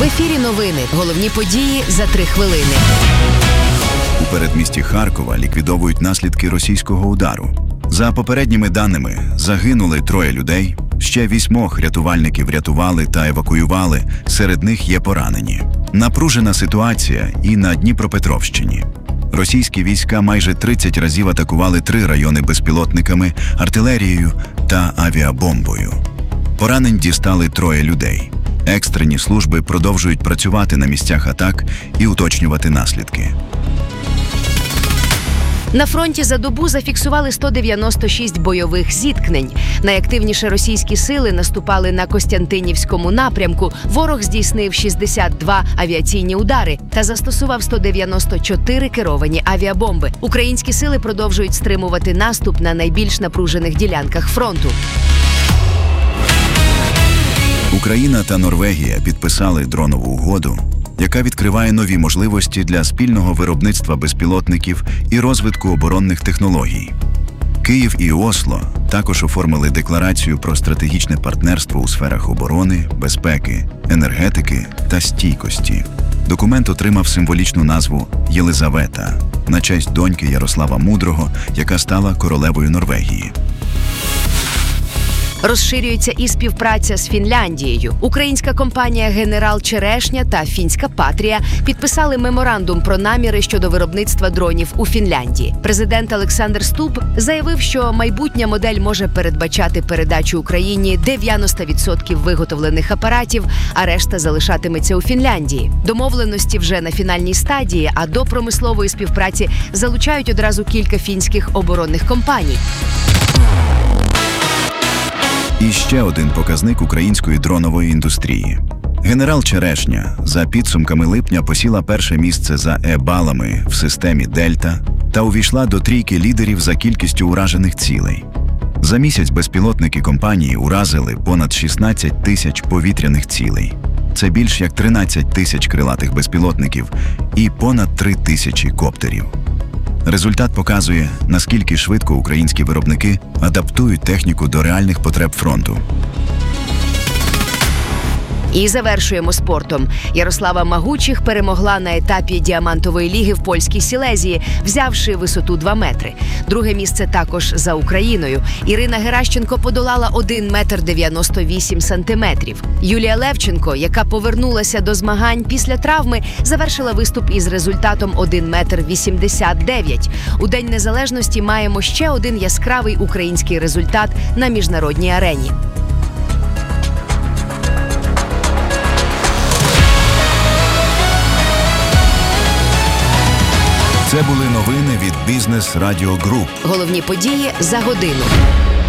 В ефірі новини. Головні події за 3 хвилини. У передмісті Харкова ліквідовують наслідки російського удару. За попередніми даними, загинули 3 людей, ще 8 рятувальників врятували та евакуювали, серед них є поранені. Напружена ситуація і на Дніпропетровщині. Російські війська майже 30 разів атакували 3 райони безпілотниками, артилерією та авіабомбою. Поранень дістали 3 людей. Екстрені служби продовжують працювати на місцях атак і уточнювати наслідки. На фронті за добу зафіксували 196 бойових зіткнень. Найактивніше російські сили наступали на Костянтинівському напрямку. Ворог здійснив 62 авіаційні удари та застосував 194 керовані авіабомби. Українські сили продовжують стримувати наступ на найбільш напружених ділянках фронту. Україна та Норвегія підписали дронову угоду, яка відкриває нові можливості для спільного виробництва безпілотників і розвитку оборонних технологій. Київ і Осло також оформили декларацію про стратегічне партнерство у сферах оборони, безпеки, енергетики та стійкості. Документ отримав символічну назву «Єлизавета» на честь доньки Ярослава Мудрого, яка стала королевою Норвегії. Розширюється і співпраця з Фінляндією. Українська компанія «Генерал Черешня» та фінська «Патрія» підписали меморандум про наміри щодо виробництва дронів у Фінляндії. Президент Олександр Ступп заявив, що майбутня модель може передбачати передачу Україні 90% виготовлених апаратів, а решта залишатиметься у Фінляндії. Домовленості вже на фінальній стадії, а до промислової співпраці залучають одразу кілька фінських оборонних компаній. І ще один показник української дронової індустрії. «Генерал Черешня» за підсумками липня посіла 1-е місце за балами в системі «Дельта» та увійшла до трійки лідерів за кількістю уражених цілей. За місяць безпілотники компанії уразили понад 16 тисяч повітряних цілей. Це більш як 13 тисяч крилатих безпілотників і понад 3 тисячі коптерів. Результат показує, наскільки швидко українські виробники адаптують техніку до реальних потреб фронту. І завершуємо спортом. Ярослава Магучих перемогла на етапі діамантової ліги в польській Сілезії, взявши висоту 2 метри. Друге місце також за Україною. Ірина Геращенко подолала 1 метр 98 сантиметрів. Юлія Левченко, яка повернулася до змагань після травми, завершила виступ із результатом 1 метр 89. У День Незалежності маємо ще один яскравий український результат на міжнародній арені. Це були новини від Бізнес Радіо Груп. Головні події за годину.